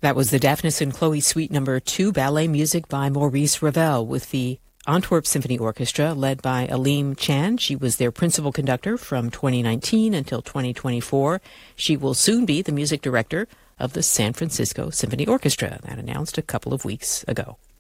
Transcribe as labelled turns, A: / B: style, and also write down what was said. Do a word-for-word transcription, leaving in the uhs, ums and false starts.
A: That was the Daphnis and Chloe Suite Number Two, ballet music by Maurice Ravel, with the Antwerp Symphony Orchestra, led by Aleem Chan. She was their principal conductor from twenty nineteen until twenty twenty-four. She will soon be the music director of the San Francisco Symphony Orchestra. That announced a couple of weeks ago.